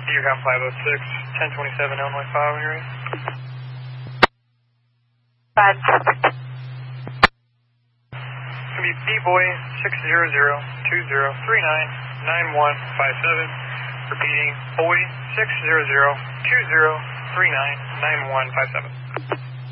Deerhound 506, 1027 Illinois 5, when you're ready. 5. It's going to be B-Boy 600-2039-9157. Repeating, Boy 600-2039-9157.